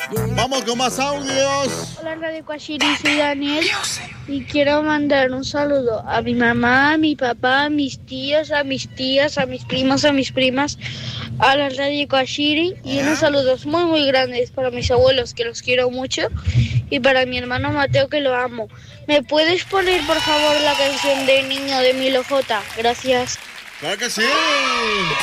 Vamos con más audios. Hola Radio Cuachiri, soy Daniel y quiero mandar un saludo a mi mamá, a mi papá, a mis tíos, a mis tías, a mis primos, a mis primas, a la Radio Cuachiri y unos saludos muy muy grandes para mis abuelos que los quiero mucho y para mi hermano Mateo que lo amo. ¿Me puedes poner por favor la canción de Niño de Milo J? Gracias. ¡Claro que sí!